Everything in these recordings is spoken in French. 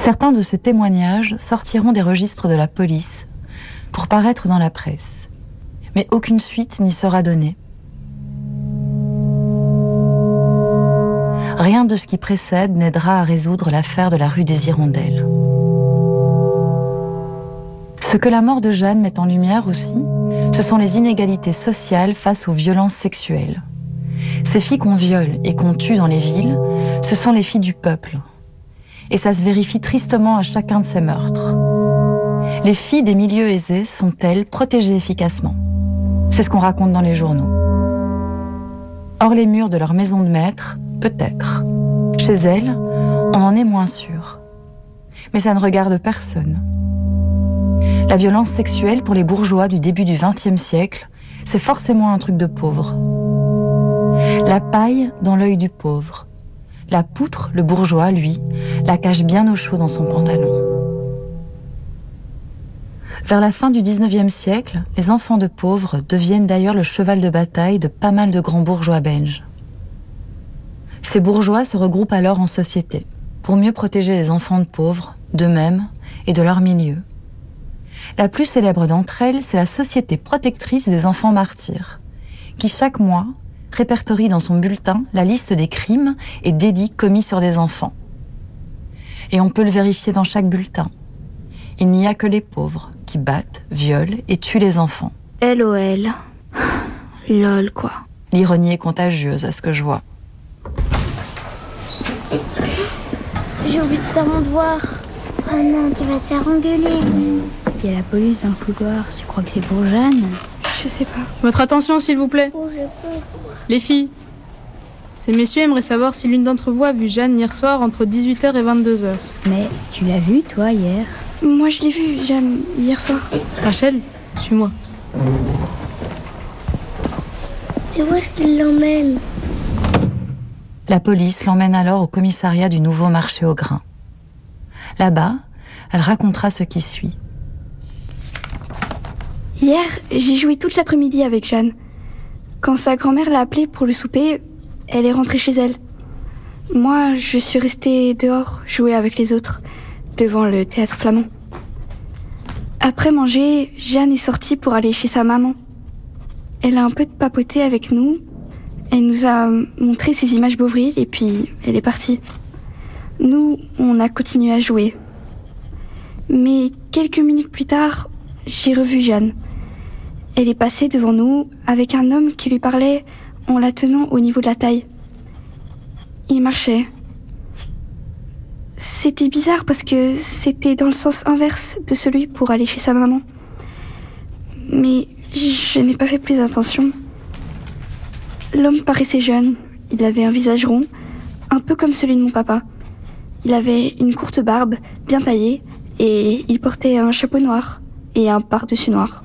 Certains de ces témoignages sortiront des registres de la police pour paraître dans la presse. Mais aucune suite n'y sera donnée. Rien de ce qui précède n'aidera à résoudre l'affaire de la rue des Hirondelles. Ce que la mort de Jeanne met en lumière aussi, ce sont les inégalités sociales face aux violences sexuelles. Ces filles qu'on viole et qu'on tue dans les villes, ce sont les filles du peuple. Et ça se vérifie tristement à chacun de ces meurtres. Les filles des milieux aisés sont-elles protégées efficacement? C'est ce qu'on raconte dans les journaux. Hors les murs de leur maison de maître, peut-être. Chez elles, on en est moins sûr. Mais ça ne regarde personne. La violence sexuelle pour les bourgeois du début du XXe siècle, c'est forcément un truc de pauvre. La paille dans l'œil du pauvre. La poutre, le bourgeois, lui, la cache bien au chaud dans son pantalon. Vers la fin du XIXe siècle, les enfants de pauvres deviennent d'ailleurs le cheval de bataille de pas mal de grands bourgeois belges. Ces bourgeois se regroupent alors en société pour mieux protéger les enfants de pauvres, d'eux-mêmes et de leur milieu. La plus célèbre d'entre elles, c'est la Société protectrice des enfants martyrs, qui chaque mois répertorie dans son bulletin la liste des crimes et délits commis sur des enfants. Et on peut le vérifier dans chaque bulletin. Il n'y a que les pauvres qui battent, violent et tuent les enfants. LOL. LOL, quoi. L'ironie est contagieuse à ce que je vois. J'ai oublié de faire mon devoir. Oh non, tu vas te faire engueuler. Il y a la police dans le couloir. Tu crois que c'est pour Jeanne? Je sais pas. Votre attention, s'il vous plaît. Oh, j'ai peur. Les filles, ces messieurs aimeraient savoir si l'une d'entre vous a vu Jeanne hier soir entre 18h et 22h. Mais tu l'as vue, toi, hier? Moi, je l'ai vue, Jeanne, hier soir. Rachel, suis-moi. Et où est-ce qu'il l'emmène? La police l'emmène alors au commissariat du nouveau marché au grain. Là-bas, elle racontera ce qui suit. Hier, j'ai joué toute l'après-midi avec Jeanne. Quand sa grand-mère l'a appelée pour le souper, elle est rentrée chez elle. Moi, je suis restée dehors, jouer avec les autres, devant le théâtre flamand. Après manger, Jeanne est sortie pour aller chez sa maman. Elle a un peu papoté avec nous. Elle nous a montré ses images Beauvril et puis elle est partie. Nous, on a continué à jouer. Mais quelques minutes plus tard, j'ai revu Jeanne. Elle est passée devant nous avec un homme qui lui parlait en la tenant au niveau de la taille. Il marchait. C'était bizarre parce que c'était dans le sens inverse de celui pour aller chez sa maman. Mais je n'ai pas fait plus attention. L'homme paraissait jeune. Il avait un visage rond, un peu comme celui de mon papa. Il avait une courte barbe, bien taillée, et il portait un chapeau noir et un pardessus noir.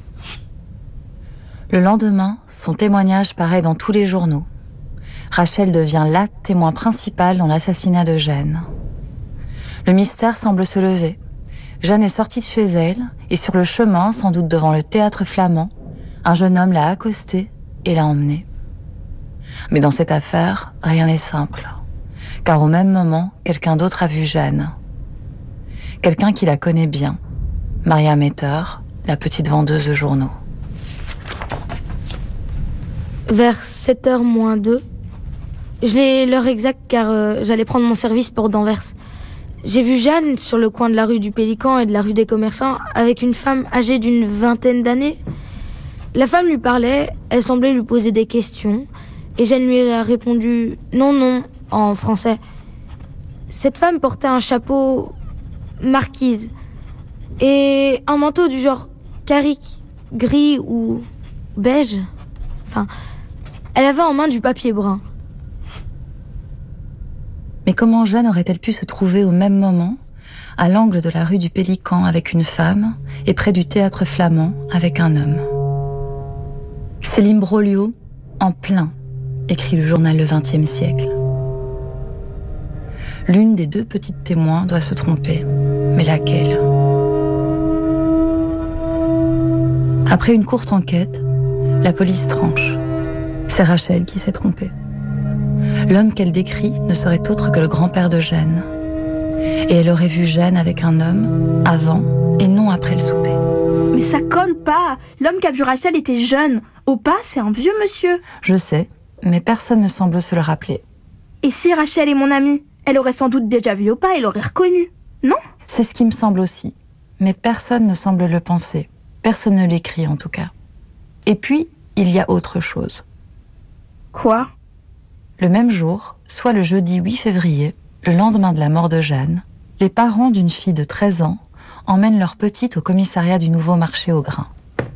Le lendemain, son témoignage paraît dans tous les journaux. Rachel devient la témoin principale dans l'assassinat de Jeanne. Le mystère semble se lever. Jeanne est sortie de chez elle et sur le chemin, sans doute devant le théâtre flamand, un jeune homme l'a accostée et l'a emmenée. Mais dans cette affaire, rien n'est simple. Car au même moment, quelqu'un d'autre a vu Jeanne. Quelqu'un qui la connaît bien. Maria Metter, la petite vendeuse de journaux. Vers 7h moins 2. Je l'ai l'heure exacte car j'allais prendre mon service pour d'Anvers. J'ai vu Jeanne sur le coin de la rue du Pélican et de la rue des Commerçants avec une femme âgée d'une vingtaine d'années. La femme lui parlait, elle semblait lui poser des questions et Jeanne lui a répondu « non, non » en français. Cette femme portait un chapeau marquise et un manteau du genre carrick, gris ou beige. Enfin, elle avait en main du papier brun. Mais comment Jeanne aurait-elle pu se trouver au même moment, à l'angle de la rue du Pélican avec une femme et près du théâtre flamand avec un homme? C'est l'imbroglio en plein, écrit le journal Le XXe siècle. L'une des deux petites témoins doit se tromper, mais laquelle? Après une courte enquête, la police tranche. C'est Rachel qui s'est trompée. L'homme qu'elle décrit ne serait autre que le grand-père de Jeanne. Et elle aurait vu Jeanne avec un homme avant et non après le souper. Mais ça colle pas. L'homme qu'a vu Rachel était jeune. Opa, c'est un vieux monsieur. Je sais, mais personne ne semble se le rappeler. Et si Rachel est mon amie, elle aurait sans doute déjà vu Opa et l'aurait reconnu, non? C'est ce qui me semble aussi. Mais personne ne semble le penser. Personne ne l'écrit en tout cas. Et puis, il y a autre chose. Quoi? Le même jour, soit le jeudi 8 février, le lendemain de la mort de Jeanne, les parents d'une fille de 13 ans emmènent leur petite au commissariat du Nouveau Marché au Grain.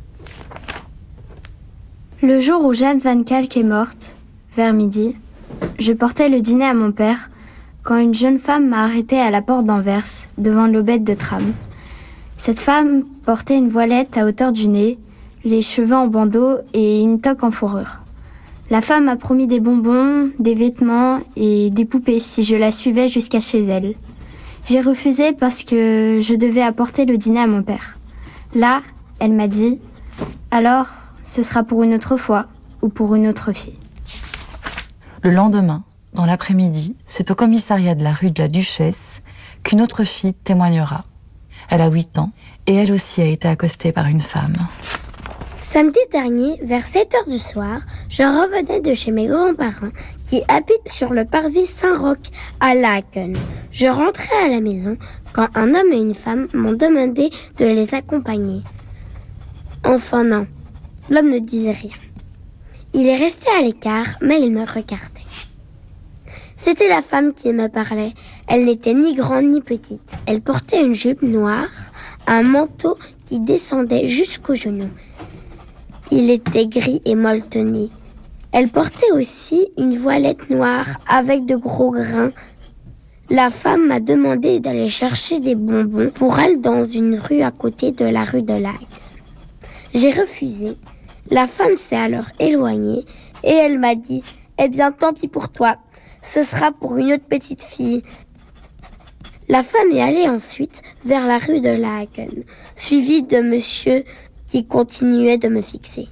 Le jour où Jeanne Van Calk est morte, vers midi, je portais le dîner à mon père quand une jeune femme m'a arrêtée à la porte d'Anvers, devant l'aubette de tram. Cette femme portait une voilette à hauteur du nez, les cheveux en bandeau et une toque en fourrure. La femme m'a promis des bonbons, des vêtements et des poupées si je la suivais jusqu'à chez elle. J'ai refusé parce que je devais apporter le dîner à mon père. Là, elle m'a dit « Alors, ce sera pour une autre fois ou pour une autre fille. » Le lendemain, dans l'après-midi, c'est au commissariat de la rue de la Duchesse qu'une autre fille témoignera. Elle a 8 ans et elle aussi a été accostée par une femme. Samedi dernier, vers 7h du soir, je revenais de chez mes grands-parents qui habitent sur le parvis Saint-Roch à Laeken. Je rentrais à la maison quand un homme et une femme m'ont demandé de les accompagner. Enfin non, l'homme ne disait rien. Il est resté à l'écart, mais il me regardait. C'était la femme qui me parlait. Elle n'était ni grande ni petite. Elle portait une jupe noire, un manteau qui descendait jusqu'aux genoux. Il était gris et molletonné. Elle portait aussi une voilette noire avec de gros grains. La femme m'a demandé d'aller chercher des bonbons pour elle dans une rue à côté de la rue de Laeken. J'ai refusé. La femme s'est alors éloignée et elle m'a dit « Eh bien, tant pis pour toi, ce sera pour une autre petite fille. » La femme est allée ensuite vers la rue de Laeken, suivie de monsieur qui continuait de me fixer.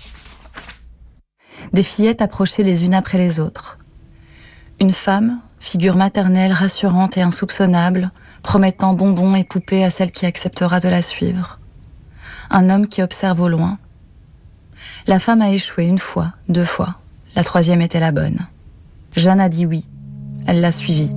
Des fillettes approchaient les unes après les autres. Une femme, figure maternelle, rassurante et insoupçonnable, promettant bonbons et poupées à celle qui acceptera de la suivre. Un homme qui observe au loin. La femme a échoué 1 fois, 2 fois. La 3e était la bonne. Jeanne a dit oui. Elle l'a suivi.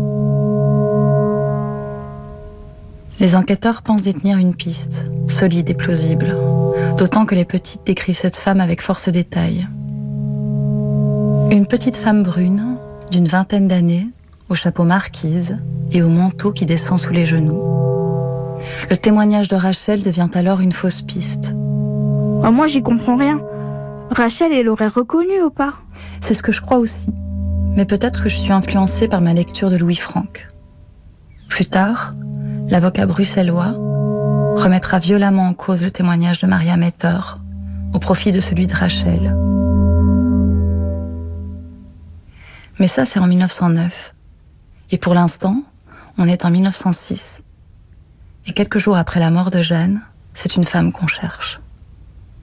Les enquêteurs pensent détenir une piste, solide et plausible, d'autant que les petites décrivent cette femme avec force détail. Une petite femme brune, d'une 20aine d'années, au chapeau marquise et au manteau qui descend sous les genoux. Le témoignage de Rachel devient alors une fausse piste. Oh, moi, j'y comprends rien. Rachel, elle aurait reconnu ou pas? C'est ce que je crois aussi, mais peut-être que je suis influencée par ma lecture de Louis Franck. Plus tard, l'avocat bruxellois remettra violemment en cause le témoignage de Maria Metter au profit de celui de Rachel. Mais ça, c'est en 1909. Et pour l'instant, on est en 1906. Et quelques jours après la mort de Jeanne, c'est une femme qu'on cherche.